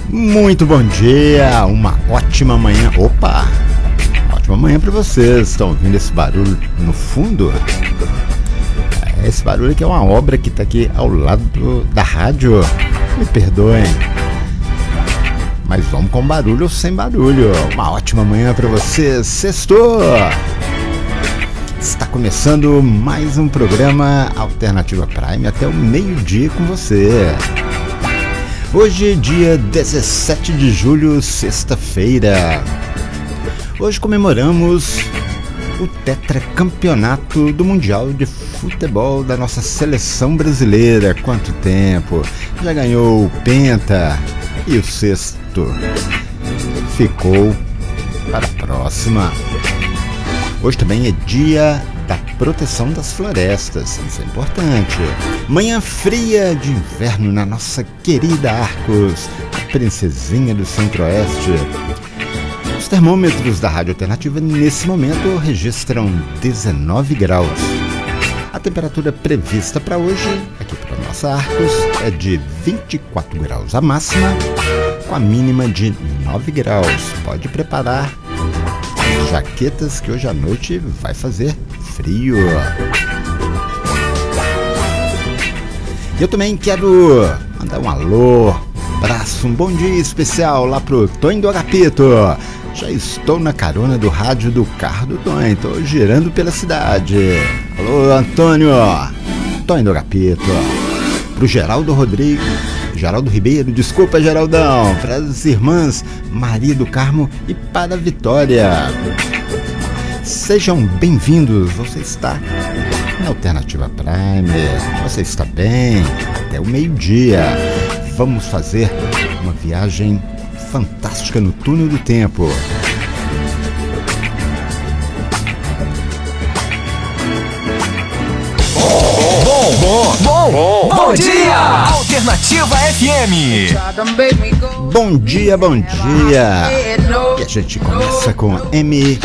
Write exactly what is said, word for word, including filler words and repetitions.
Muito bom dia, uma ótima manhã. Opa, ótima manhã para vocês. Estão ouvindo esse barulho no fundo? Esse barulho aqui é uma obra que está aqui ao lado do, da rádio. Me perdoem, mas vamos com barulho ou sem barulho. Uma ótima manhã para vocês. Sextou! Está começando mais um programa Alternativa Prime até o meio-dia com você. Hoje, dia dezessete de julho, sexta-feira. Hoje comemoramos o tetracampeonato do Mundial de Futebol da nossa seleção brasileira. Quanto tempo! Já ganhou o penta e o sexto ficou para a próxima. Hoje também é dia da proteção das florestas, isso é importante. Manhã fria de inverno na nossa querida Arcos, a princesinha do Centro-Oeste. Os termômetros da Rádio Alternativa nesse momento registram dezenove graus. A temperatura prevista para hoje, aqui para nossa Arcos, é de vinte e quatro graus a máxima, com a mínima de nove graus. Pode preparar jaquetas que hoje à noite vai fazer frio. E eu também quero mandar um alô, um abraço, um bom dia especial lá pro Tonho do Agapito. Já estou na carona do rádio do carro do Tonho, estou girando pela cidade. Alô, Antônio, Tonho do Agapito. Pro Geraldo Rodrigues, Geraldo Ribeiro, desculpa, Geraldão, para as irmãs Maria do Carmo e para a Vitória. Sejam bem-vindos, você está na Alternativa Prime, você está bem, até o meio-dia. Vamos fazer uma viagem fantástica no túnel do tempo. Bom, bom, bom, bom, bom dia! Alternativa F M. Bom dia, bom dia! E a gente começa com M